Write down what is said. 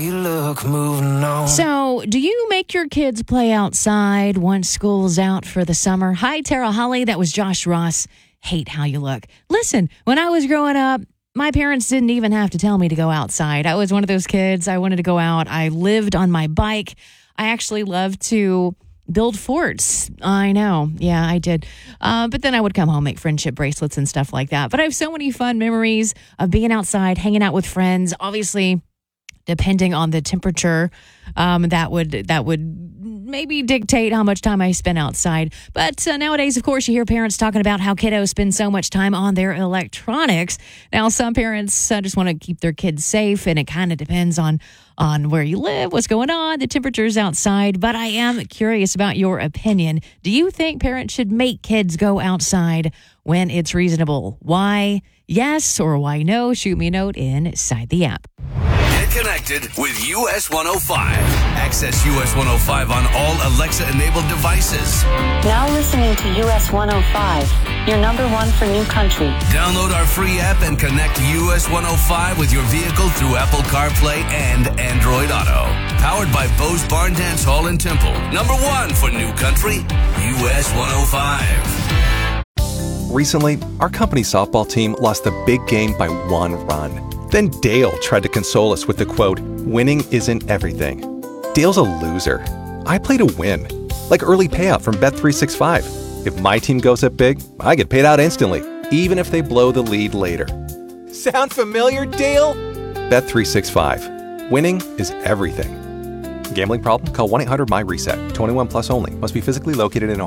You look moving on. So, do you make your kids play outside once school's out for the summer? Hi, Tara Holly. That was Josh Ross. Hate how you look. Listen, when I was growing up, my parents didn't even have to tell me to go outside. I was one of those kids. I wanted to go out. I lived on my bike. I actually loved to build forts. I know. Yeah, I did. But then I would come home, make friendship bracelets and stuff like that. But I have so many fun memories of being outside, hanging out with friends. Obviously, depending on the temperature, that would maybe dictate how much time I spend outside. But nowadays, of course, you hear parents talking about how kiddos spend so much time on their electronics. Now, some parents just want to keep their kids safe, and it kind of depends on where you live, what's going on, the temperatures outside. But I am curious about your opinion. Do you think parents should make kids go outside when it's reasonable? Why yes or why no? Shoot me a note inside the app. Connected with US 105. Access US 105 on all Alexa-enabled devices. Now listening to US 105, your number one for new country. Download our free app and connect US 105 with your vehicle through Apple CarPlay and Android Auto. Powered by Bose Barn Dance Hall in Temple. Number one for new country, US 105. Recently, our company softball team lost the big game by 1 run. Then Dale tried to console us with the quote, "Winning isn't everything." Dale's a loser. I play to win. Like early payout from Bet365. If my team goes up big, I get paid out instantly, even if they blow the lead later. Sound familiar, Dale? Bet365. Winning is everything. Gambling problem? Call 1-800-MY-RESET. 21 plus only. Must be physically located in Ohio.